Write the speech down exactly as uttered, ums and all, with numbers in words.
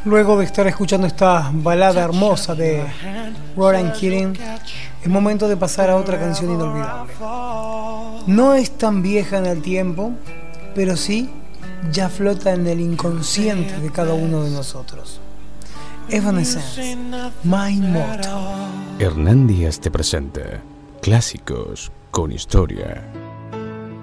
Luego de estar escuchando esta balada hermosa de Ronan Keating, es momento de pasar a otra canción inolvidable. No es tan vieja en el tiempo, pero sí ya flota en el inconsciente de cada uno de nosotros. Evanescence, My Motto. Hernán Díaz te presenta Clásicos con Historia.